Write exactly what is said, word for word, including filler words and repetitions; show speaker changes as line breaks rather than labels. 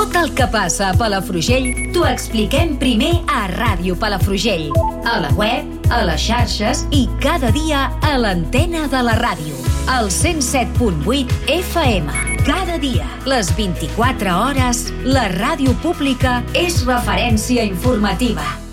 Tot el que passa a Palafrugell t'ho expliquem primer a Ràdio Palafrugell, a la web, a les xarxes i cada dia a l'antena de la ràdio. Al cent set punt vuit F M. Cada dia, les vint-i-quatre hores, la ràdio pública és referència informativa.